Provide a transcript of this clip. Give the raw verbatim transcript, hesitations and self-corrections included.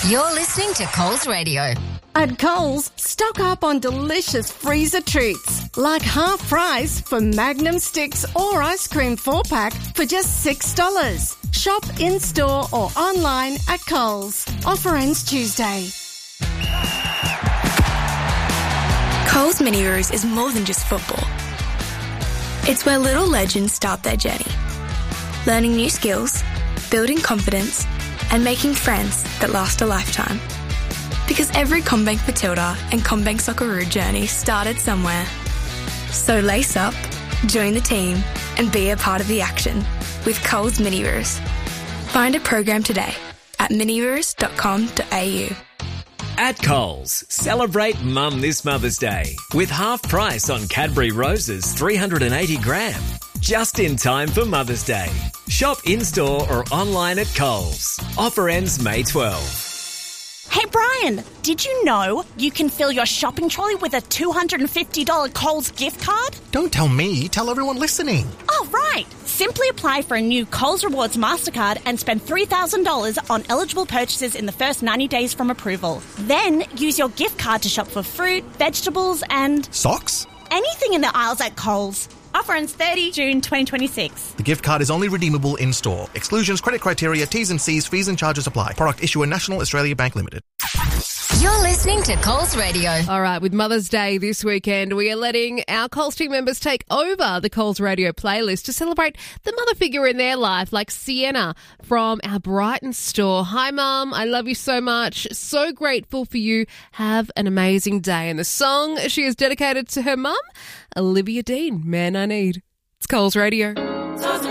You're listening to Coles Radio. At Coles, stock up on delicious freezer treats like half price for Magnum sticks or ice cream four-pack for just six dollars. Shop in-store or online at Coles. Offer ends Tuesday. Coles Mini-Roos is more than just football. It's where little legends start their journey. Learning new skills, building confidence, and making friends that last a lifetime. Because every CommBank Matilda and CommBank Socceroo journey started somewhere. So lace up, join the team, and be a part of the action with Coles Mini-Roos. Find a program today at mini roos dot com dot a u. At Coles, celebrate Mum this Mother's Day with half price on Cadbury Roses three hundred eighty gram. Just in time for Mother's Day. Shop in-store or online at Coles. Offer ends May twelfth. Hey Brian, did you know you can fill your shopping trolley with a two hundred fifty dollars Coles gift card? Don't tell me, tell everyone listening. Oh, right. Simply apply for a new Coles Rewards MasterCard and spend three thousand dollars on eligible purchases in the first ninety days from approval. Then use your gift card to shop for fruit, vegetables and... Socks? Anything in the aisles at Coles. Offer ends thirtieth of June twenty twenty-six. The gift card is only redeemable in-store. Exclusions, credit criteria, T's and C's, fees and charges apply. Product issuer National Australia Bank Limited. You're listening to Coles Radio. All right, with Mother's Day this weekend, we are letting our Coles team members take over the Coles Radio playlist to celebrate the mother figure in their life, like Sienna from our Brighton store. Hi, Mum. I love you so much. So grateful for you. Have an amazing day. And the song she is dedicated to her mum, Olivia Dean, Man I Need. It's Coles Radio.